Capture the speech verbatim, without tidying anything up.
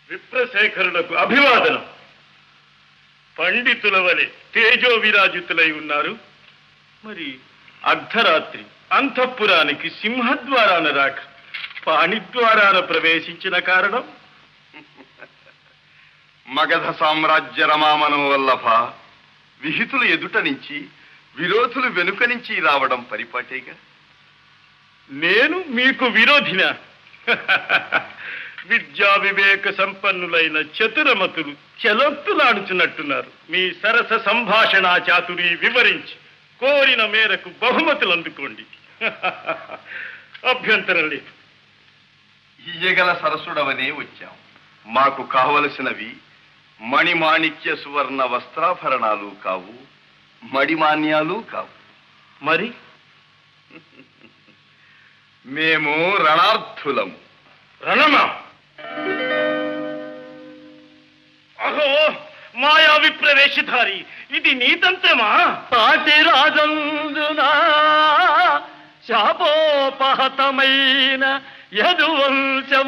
విప్రశేఖరులకు అభివాదనం. పండితుల వలె తేజో విరాజితులై ఉన్నారు. మరి అర్ధరాత్రి అంతఃపురానికి సింహద్వారాన రాక పాణిద్వారాన ప్రవేశించిన కారణం? మగధ సామ్రాజ్య రమామనం వల్లభ విహితులు ఎదుట నుంచి విరోధులు వెనుక నుంచి రావడం పరిపాటేగా. నేను మీకు విరోధినా? విద్యా వివేక సంపన్నులైన చతురమతులు చెలొత్తులాడుచున్నట్టున్నారు. మీ సరస సంభాషణా చాతురి వివరించి కోరిన మేరకు బహుమతులు అందుకోండి. అభ్యంతరం లేదు. ఇయ్యగల సరసుడవనే వచ్చాం. మాకు కావలసినవి మణిమాణిక్య సువర్ణ వస్త్రాభరణాలు కావు, మడిమాన్యాలు కావు. మరి మేము రణార్థులము. రణమా? అహో, మాయా విప్రవేశధారి, ఇది నీ తంత్రమా? పాటి రాజందునా శాపోపహతమైన యదువంశ